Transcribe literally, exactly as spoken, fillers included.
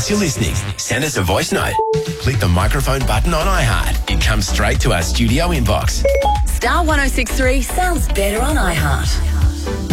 Whilst you're listening, send us a voice note. Click the microphone button on iHeart. It comes straight to our studio inbox. Star one oh six three sounds better on iHeart.